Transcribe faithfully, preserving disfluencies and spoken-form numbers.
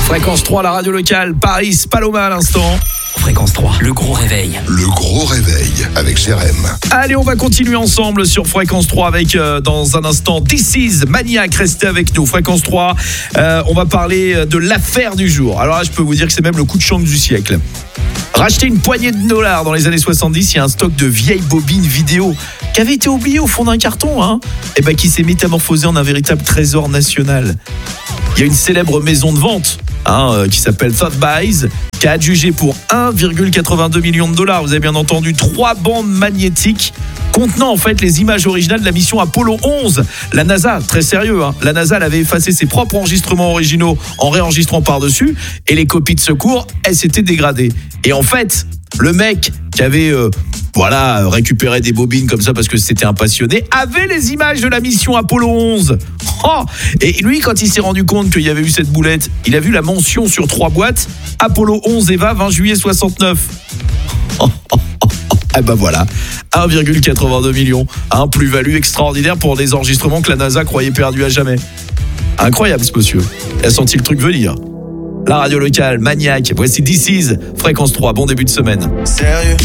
Fréquence trois, la radio locale, Paris, Paloma à l'instant. Fréquence trois, le gros réveil. Le gros réveil avec Jérém. Allez, on va continuer ensemble sur Fréquence trois avec, euh, dans un instant, This is Maniac. Restez avec nous, Fréquence trois. Euh, on va parler de l'affaire du jour. Alors là, je peux vous dire que c'est même le coup de chance du siècle. Racheter une poignée de dollars dans les années soixante-dix, il y a un stock de vieilles bobines vidéo qui avait été oublié au fond d'un carton, hein, et ben qui s'est métamorphosé en un véritable trésor national. Il y a une célèbre maison de vente hein, euh, qui s'appelle Sotheby's, qui a adjugé pour un virgule quatre-vingt-deux million de dollars, vous avez bien entendu, trois bandes magnétiques contenant en fait les images originales de la mission Apollo onze. La NASA, très sérieux, hein, la NASA elle avait effacé ses propres enregistrements originaux en réenregistrant par-dessus, et les copies de secours, elles s'étaient dégradées. Et en fait, le mec qui avait euh, voilà, récupéré des bobines comme ça parce que c'était un passionné, avait les images de la mission Apollo onze. Oh, et lui, quand il s'est rendu compte qu'il y avait eu cette boulette, il a vu la mention sur trois boîtes, Apollo onze Eva, vingt juillet soixante-neuf. Oh, oh, oh, oh. Eh ben voilà, un virgule quatre-vingt-deux million, un plus-value extraordinaire pour des enregistrements que la NASA croyait perdus à jamais. Incroyable ce monsieur, il a senti le truc venir. La radio locale, Maniac, voici This is Fréquence trois, bon début de semaine. Sérieux,